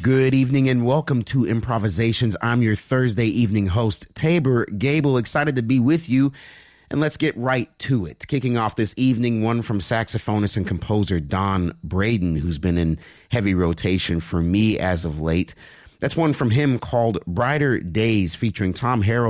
Good evening and welcome to Improvisations. I'm your Thursday evening host, Tabor Gable. Excited to be with you. And let's get right to it. Kicking off this evening, one from saxophonist and composer Don Braden, who's been in heavy rotation for me as of late. That's one from him called Brighter Days, featuring Tom Harrell